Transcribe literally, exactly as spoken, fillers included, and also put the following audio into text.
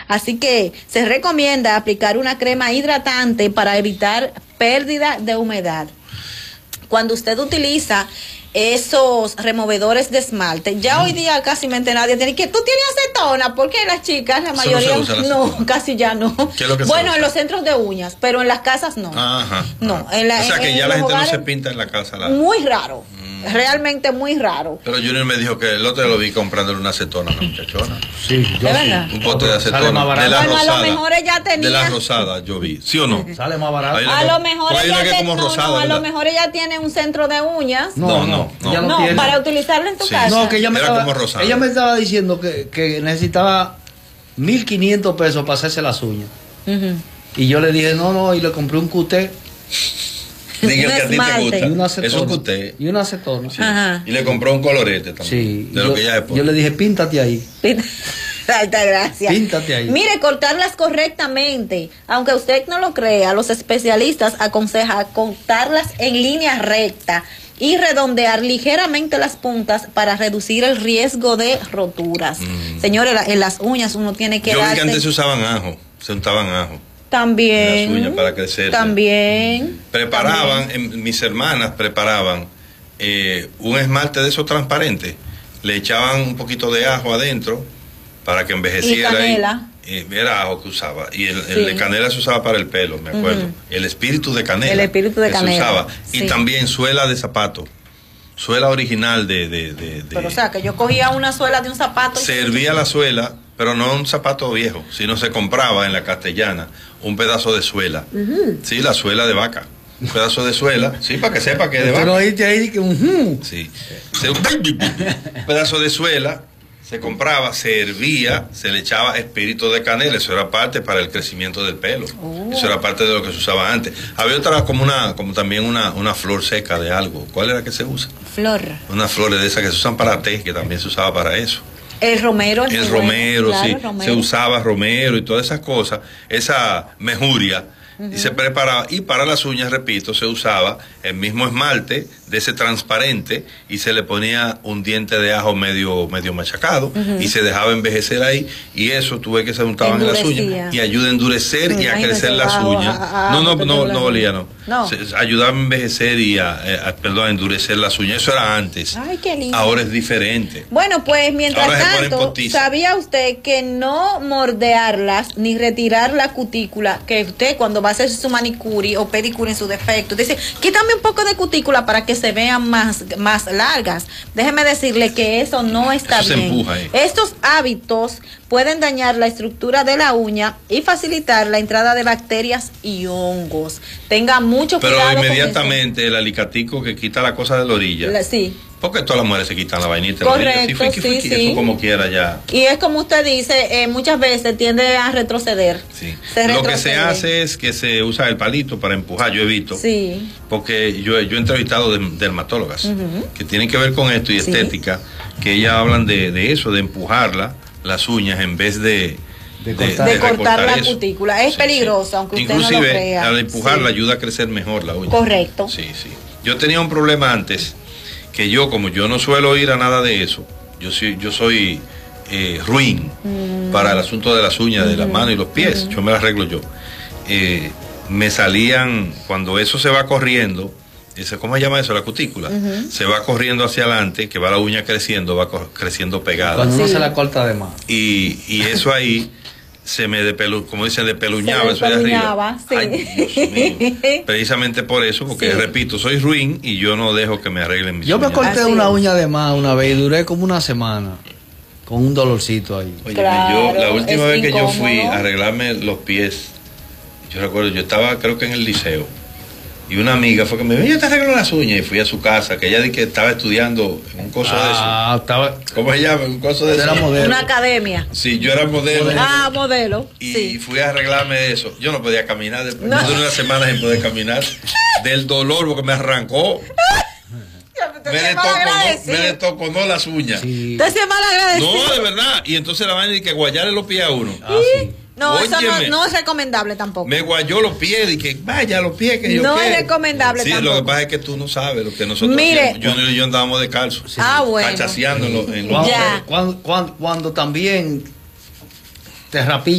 Así que se recomienda aplicar una crema hidratante para evitar pérdida de humedad. Cuando usted utiliza esos removedores de esmalte, ya mm. hoy día casi mente nadie tiene que tú tienes acetona, porque las chicas, la mayoría no, no casi ya no. ¿Qué es lo que bueno, en los centros de uñas, pero en las casas no. Ajá. No, en la, o sea en, que en ya la gente hogares, no se pinta en la casa. La... Muy raro. Realmente muy raro. Pero Junior me dijo que el otro lo vi comprándole una acetona a una muchachona. Sí, yo ¿de verdad? Un pote de acetona. De la bueno, rosada. A lo mejor ella tenía. De la rosada, yo vi. ¿Sí o no? Sale más barato. A lo mejor ella que como no, rosada, no, a lo mejor ella tiene un centro de uñas. No, no, no. no, no, no para utilizarlo en tu sí. casa. No, que ella me, Era estaba, como rosada. ella me estaba diciendo que, que necesitaba mil quinientos pesos para hacerse las uñas. Uh-huh. Y yo le dije, no, no, y le compré un cuté. Diga que a ti te gusta. Y una acetona. Es un cuté. Y una acetona. Sí. Y le compró un colorete también. Sí. De yo, lo que ella es. Yo le dije, píntate ahí. Alta gracia. Píntate ahí. Mire, cortarlas correctamente. Aunque usted no lo crea, los especialistas aconsejan cortarlas en línea recta y redondear ligeramente las puntas para reducir el riesgo de roturas. Mm. Señores, en las uñas uno tiene que Yo darse... vi que antes se usaban ajo, se untaban ajo. También. Las uñas para crecer. También. Preparaban, también. En, mis hermanas preparaban eh, un esmalte de esos transparentes. Le echaban un poquito de ajo adentro para que envejeciera. Y canela. Y, eh, era ajo que usaba. Y el, sí. el de canela se usaba para el pelo, me acuerdo. Uh-huh. El espíritu de canela. El espíritu de que canela. Se usaba. Sí. Y también suela de zapato. Suela original de, de, de, de... Pero o sea, que yo cogía una suela de un zapato. Se hervía la suela, pero no un zapato viejo, sino se compraba en la Castellana un pedazo de suela. Uh-huh. Sí, la suela de vaca. Un pedazo de suela, sí, para que sepa que es de vaca. Pero oíste ahí que uh-huh. Sí. Se, un pedazo de suela, se compraba, se hervía, se le echaba espíritu de canela, eso era parte para el crecimiento del pelo. Oh. Eso era parte de lo que se usaba antes. Había otra como una, como también una, una flor seca de algo. ¿Cuál era que se usa? Flor. Unas flores de esas que se usan para té, que también se usaba para eso. El romero. El romero, bueno, sí. Claro, romero. Se usaba romero y todas esas cosas. Esa mejuria. Uh-huh. Y se preparaba. Y para las uñas, repito, se usaba el mismo esmalte de ese transparente y se le ponía un diente de ajo medio, medio machacado. Uh-huh. Y se dejaba envejecer ahí. Y eso tuve que se untaban en las uñas. Y ayuda a endurecer sí, y a crecer las bajo, uñas. A, a, no, no, no, no olía, no. no. Se, ayudaba a envejecer y a, a, perdón, a endurecer las uñas. Eso era antes. Ay, qué lindo. Ahora es diferente. Bueno, pues mientras tanto, ¿sabía usted que no mordearlas ni retirar la cutícula, que usted cuando va a hacer su manicure o pedicure en su defecto, dice, quítame un poco de cutícula para que se vean más, más largas? Déjeme decirle que eso no está eso bien. Se empuja ahí. Estos hábitos pueden dañar la estructura de la uña y facilitar la entrada de bacterias y hongos. Tenga mucho Pero cuidado. Pero inmediatamente el alicatico que quita la cosa de la orilla. La, sí. Porque todas las mujeres se quitan la vainita. Correcto, sí, fui, sí, fui, sí. Eso como quiera ya. Y es como usted dice, eh, muchas veces tiende a retroceder. Sí. Se Lo retrocede. que se hace es que se usa el palito para empujar, yo he visto. Sí. Porque yo, yo he entrevistado de, dermatólogas uh-huh. que tienen que ver con esto y sí. estética, que ellas hablan de, de eso, de empujarla, las uñas, en vez de... De cortar, de, de cortar la eso. cutícula. Es sí, peligroso, sí. aunque usted Inclusive, no lo crea. al empujarla sí. ayuda a crecer mejor la uña. Correcto. Sí, sí. Yo tenía un problema antes, que yo, como yo no suelo ir a nada de eso, yo soy, yo soy eh, ruin mm. para el asunto de las uñas, mm-hmm. de las manos y los pies, mm-hmm. yo me las arreglo yo. Eh, me salían, cuando eso se va corriendo, ese, ¿cómo se llama eso? La cutícula. Uh-huh. Se va corriendo hacia adelante, que va la uña creciendo, va co- creciendo pegada. Cuando uno sí. se la corta de más. Y, y eso ahí se me depelu, como dicen, depeluñaba eso de arriba. Sí. Ay, Dios mío. Precisamente por eso, porque sí. repito, soy ruin y yo no dejo que me arreglen mis yo uñas. Yo me corté Así una es. uña de más una vez y duré como una semana con un dolorcito ahí. Oye, claro, yo la última vez que incómodo. yo fui a arreglarme los pies, yo recuerdo, yo estaba creo que en el liceo. Y una amiga fue que me dijo, yo te arreglo las uñas. Y fui a su casa, que ella dijo que estaba estudiando en un coso ah, de eso. Ah, estaba. ¿Cómo se llama? Un coso de era eso. Modelo. Una academia. Sí, yo era modelo. modelo. Ah, modelo. Y sí. fui a arreglarme eso. Yo no podía caminar. Después no. duré una semana sin poder caminar. Del dolor, porque me arrancó. me le tocó, no, me le tocó no las uñas. Sí. Te hacía mal agradecido. No, de verdad. Y entonces la vaina de que guayarle los pies a uno. Ah, sí. No, Óyeme, eso no, no es recomendable tampoco. Me guayó los pies y que vaya los pies que yo No quiero. es recomendable sí, tampoco. Lo que pasa es que tú no sabes lo que nosotros Mire, hacíamos. Yo y yo andábamos descalzos. Sí. Ah, bueno. Cachaseando en los, en los cuando, cuando, cuando, cuando también te rapillas.